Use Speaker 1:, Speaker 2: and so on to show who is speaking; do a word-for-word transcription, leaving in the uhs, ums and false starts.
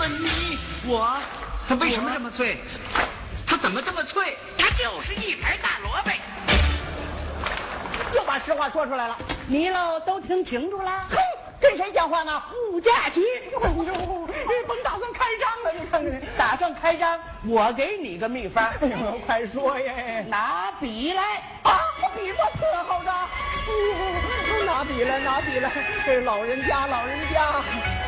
Speaker 1: 问你，我
Speaker 2: 它为什么这么脆？它怎么这么脆？
Speaker 1: 它就是一盘大萝卜。
Speaker 3: 又把实话说出来了，你喽都听清楚了？哼，跟谁讲话呢？物价局。哎呦，甭打算开张了，你看看，打算开张，我给你个秘方。哎呦，快说耶！拿笔来啊！我笔墨伺候着。哦，拿笔来，拿笔来。这老人家，老人家。